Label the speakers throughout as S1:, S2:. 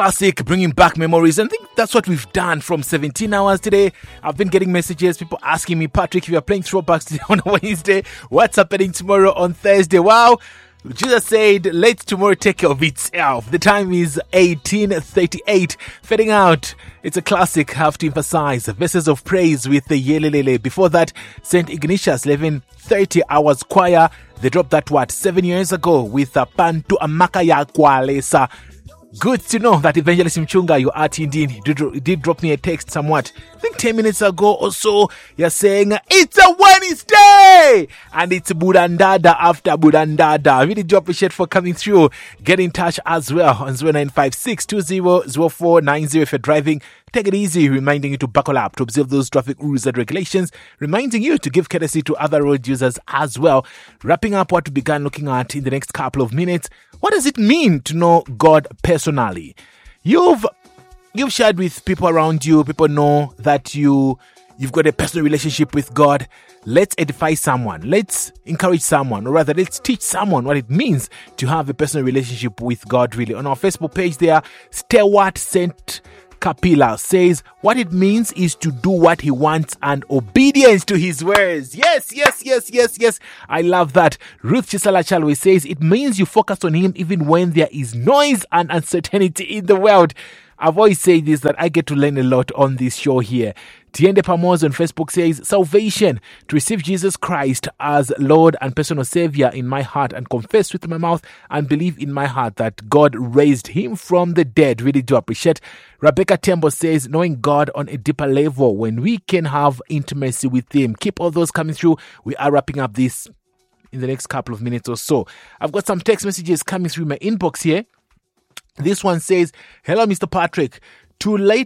S1: Classic, bringing back memories. And I think that's what we've done from 17 hours today. I've been getting messages, people asking me, Patrick, if you're playing throwbacks today on a Wednesday, what's happening tomorrow on Thursday? Wow. Jesus said, let tomorrow take care of itself. The time is 18:38. Fading out. It's a classic, have to emphasize. Verses of praise with the Yelelele. Before that, St. Ignatius, 11:30 hours choir. They dropped that, 7 years ago with Pantu Amakaya Kwalesa. Good to know that Evangelist Mchunga, you are indeed, did drop me a text somewhat, I think 10 minutes ago or so. You're saying, it's a Wednesday! And it's Budandada after Budandada. I really do appreciate for coming through. Get in touch as well on 0956-200490 if you're driving. Take it easy, reminding you to buckle up, to observe those traffic rules and regulations, reminding you to give courtesy to other road users as well. Wrapping up what we began looking at in the next couple of minutes. What does it mean to know God personally? You've shared with people around you. People know that you've got a personal relationship with God. Let's edify someone. Let's encourage someone, or rather, let's teach someone what it means to have a personal relationship with God, really. On our Facebook page there, Stewart St. Kapila says, what it means is to do what he wants and obedience to his words. Yes. I love that. Ruth Chisala Chalwe says, it means you focus on him even when there is noise and uncertainty in the world. I've always said this, that I get to learn a lot on this show here. Tiende Pamos on Facebook says, salvation, to receive Jesus Christ as Lord and personal Savior in my heart and confess with my mouth and believe in my heart that God raised him from the dead. Really do appreciate. Rebecca Tembo says, knowing God on a deeper level when we can have intimacy with him. Keep all those coming through. We are wrapping up this in the next couple of minutes or so. I've got some text messages coming through my inbox here. This one says, hello, Mr. Patrick. To let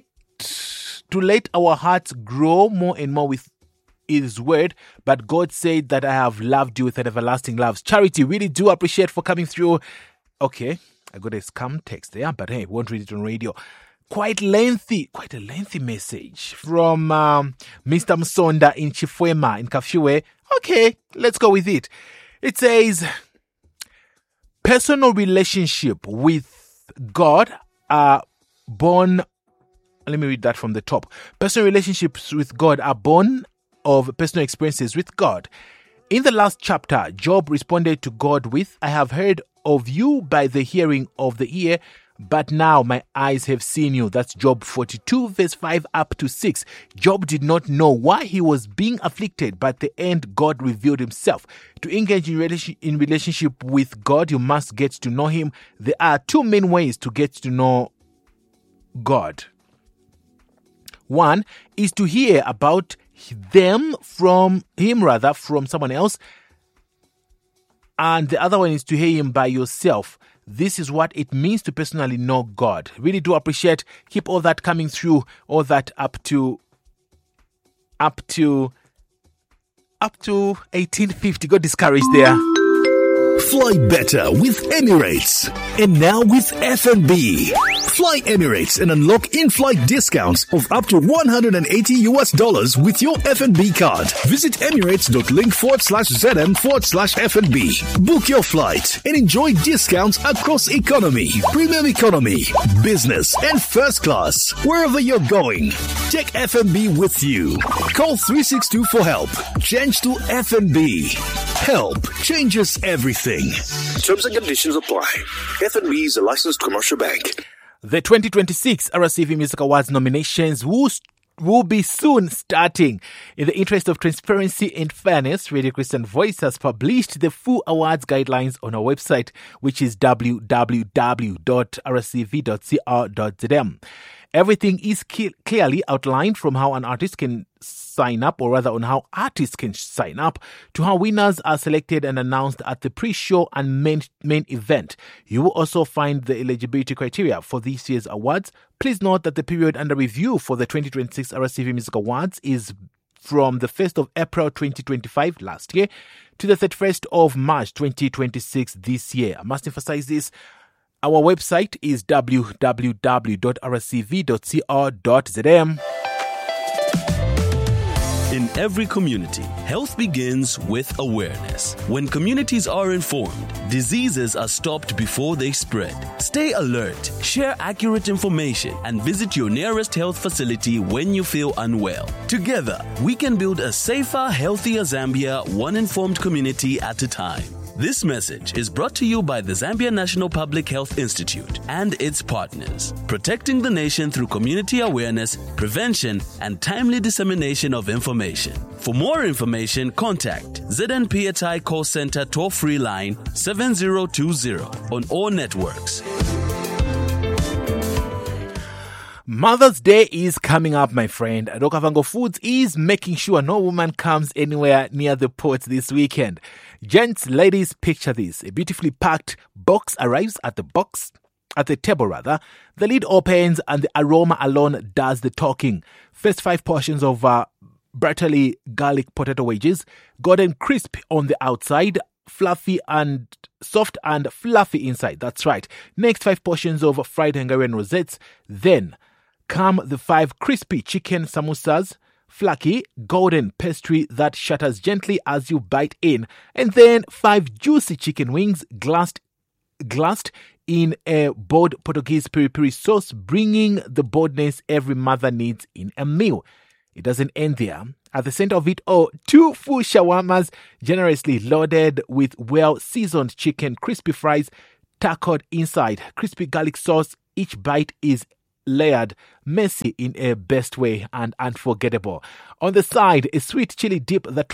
S1: our hearts grow more and more with his word, but God said that I have loved you with an everlasting love. Charity, really do appreciate for coming through. Okay, I got a scam text there, but hey, won't read it on radio. Quite a lengthy message from Mr. Msonda in Chifwema in Kafue. Okay, let's go with it. It says, personal relationship with God are born. Let me read that from the top. Personal relationships with God are born of personal experiences with God. In the last chapter, Job responded to God with, I have heard of you by the hearing of the ear, but now my eyes have seen you. That's Job 42, verse 5 up to 6. Job did not know why he was being afflicted, but at the end, God revealed himself. To engage in relationship with God, you must get to know him. There are two main ways to get to know God. One is to hear about from someone else. And the other one is to hear him by yourself. This is what it means to personally know God. Really do appreciate. Keep all that coming through. All that up to 1850. Got discouraged there.
S2: Fly better with Emirates. And now with F&B. Fly Emirates and unlock in-flight discounts of up to $180 with your F&B card. Visit emirates.link/zm/F&B. Book your flight and enjoy discounts across economy, premium economy, business, and first class. Wherever you're going, take F&B with you. Call 362 for help. Change to F&B. Help changes everything. Terms and conditions apply. F&B is a licensed commercial bank.
S1: The 2026 RCV Music Awards nominations will be soon starting. In the interest of transparency and fairness, Radio Christian Voice has published the full awards guidelines on our website, which is www.rcv.co.zm. Everything is clearly outlined, from how an artist can sign up, or rather on how artists can sign up, to how winners are selected and announced at the pre-show and main event. You will also find the eligibility criteria for this year's awards. Please note that the period under review for the 2026 RCV Music Awards is from the 1st of April 2025 last year to the 31st of March 2026 this year. I must emphasize this. Our website is www.rcv.co.zm.
S3: In every community, health begins with awareness. When communities are informed, diseases are stopped before they spread. Stay alert, share accurate information, and visit your nearest health facility when you feel unwell. Together, we can build a safer, healthier Zambia, one informed community at a time. This message is brought to you by the Zambia National Public Health Institute and its partners, protecting the nation through community awareness, prevention, and timely dissemination of information. For more information, contact ZNPHI Call Center toll-free line 7020 on all networks.
S1: Mother's Day is coming up, my friend, and Okavango Foods is making sure no woman comes anywhere near the port this weekend. Gents, ladies, picture this. A beautifully packed box arrives at the table. The lid opens and the aroma alone does the talking. First 5 portions of Bertolli garlic potato wedges, golden crisp on the outside, fluffy and soft and fluffy inside. That's right. Next 5 portions of fried Hungarian rosettes. Then come the 5 crispy chicken samosas, flaky golden pastry that shatters gently as you bite in, and then 5 juicy chicken wings glassed in a bold Portuguese peri-peri sauce, bringing the boldness every mother needs in a meal. It doesn't end there. At the center of it all, 2 full shawarmas generously loaded with well-seasoned chicken, crispy fries tackled inside, crispy garlic sauce. Each bite is layered, messy in a best way, and unforgettable. On the side, a sweet chili dip that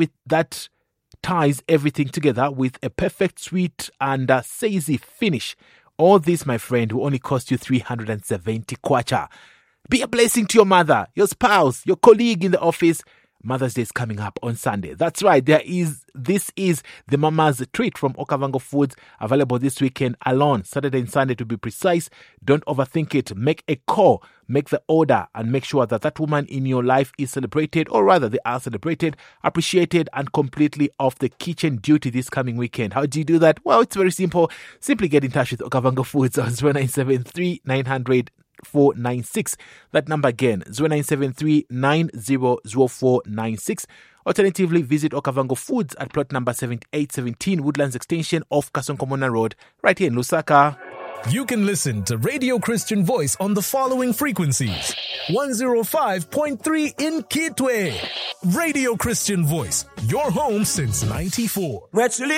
S1: ties everything together with a perfect sweet and sazy finish. All this, my friend, will only cost you 370 kwacha. Be a blessing to your mother, your spouse, your colleague in the office. Mother's Day is coming up on Sunday. That's right. This is the Mama's Treat from Okavango Foods, available this weekend alone, Saturday and Sunday to be precise. Don't overthink it. Make a call, make the order, and make sure that woman in your life is celebrated, or rather they are celebrated, appreciated, and completely off the kitchen duty this coming weekend. How do you do that? Well, it's very simple. Simply get in touch with Okavango Foods on 0973 900 496. That number again, 0973 900496. Alternatively, visit Okavango Foods at plot number 7817 Woodlands Extension off Kasonkomona Road, right here in Lusaka.
S2: You can listen to Radio Christian Voice on the following frequencies: 105.3 in Kitwe. Radio Christian Voice, your home since 94.